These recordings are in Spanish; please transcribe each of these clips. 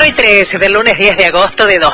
1:03 del lunes 10 de agosto de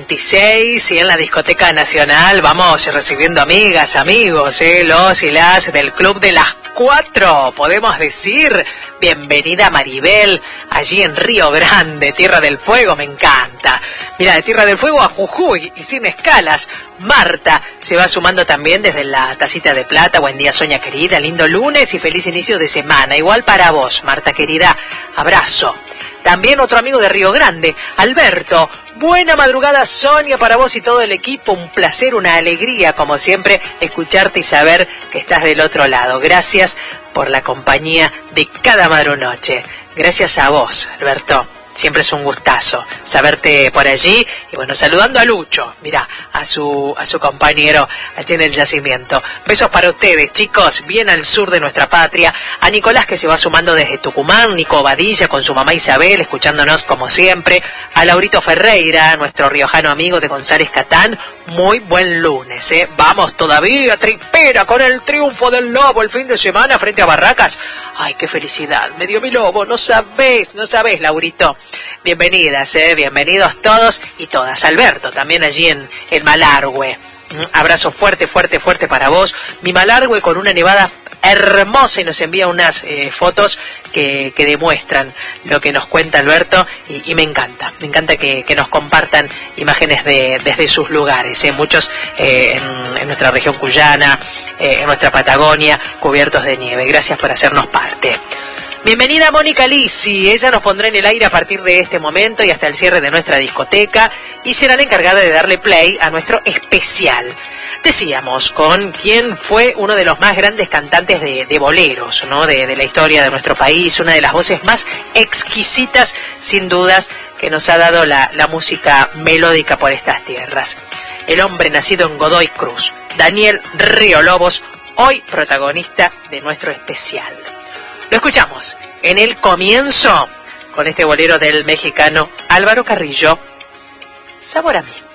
2026 y en la Discoteca Nacional vamos recibiendo amigas, amigos, los y las del Club de las 4, podemos decir. Bienvenida Maribel, allí en Río Grande, Tierra del Fuego, me encanta. Mira, de Tierra del Fuego a Jujuy y sin escalas. Marta se va sumando también desde la Tacita de Plata. Buen día, Soña querida, lindo lunes y feliz inicio de semana. Igual para vos, Marta querida, abrazo. También otro amigo de Río Grande, Alberto. Buena madrugada, Sonia, para vos y todo el equipo. Un placer, una alegría, como siempre, escucharte y saber que estás del otro lado. Gracias por la compañía de cada madrunoche. Gracias a vos, Alberto. Siempre es un gustazo saberte por allí. Y bueno, saludando a Lucho, mirá, a su compañero allí en el yacimiento. Besos para ustedes, chicos, bien al sur de nuestra patria. A Nicolás, que se va sumando desde Tucumán. Nico Badilla con su mamá Isabel, escuchándonos como siempre. A Laurito Ferreira, nuestro riojano amigo de González Catán. Muy buen lunes, ¿eh? Vamos todavía, tripera, con el triunfo del Lobo el fin de semana frente a Barracas. Ay, qué felicidad, me dio mi Lobo, no sabés, Laurito. Bienvenidas, bienvenidos todos y todas. Alberto, también allí en Malargüe. Abrazo fuerte, fuerte, fuerte para vos. Mi Malargüe con una nevada hermosa y nos envía unas fotos que demuestran lo que nos cuenta Alberto y me encanta que nos compartan imágenes desde sus lugares, muchos en nuestra región cuyana, en nuestra Patagonia, cubiertos de nieve. Gracias por hacernos parte. Bienvenida Mónica Lisi, ella nos pondrá en el aire a partir de este momento y hasta el cierre de nuestra discoteca y será la encargada de darle play a nuestro especial. Decíamos, con quien fue uno de los más grandes cantantes de boleros, ¿no? de la historia de nuestro país, una de las voces más exquisitas, sin dudas, que nos ha dado la música melódica por estas tierras. El hombre nacido en Godoy Cruz, Daniel Río Lobos, hoy protagonista de nuestro especial. Lo escuchamos en el comienzo con este bolero del mexicano Álvaro Carrillo, Sabor a mí.